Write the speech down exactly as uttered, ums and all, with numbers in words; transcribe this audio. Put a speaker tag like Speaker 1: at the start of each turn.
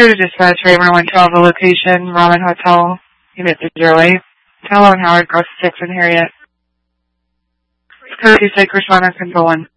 Speaker 1: Go to dispatch, Raven one twelve, the location, Ramen Hotel, unit zero eight. Hello and Howard, Cross six and Harriet. Code two six, respondent control one.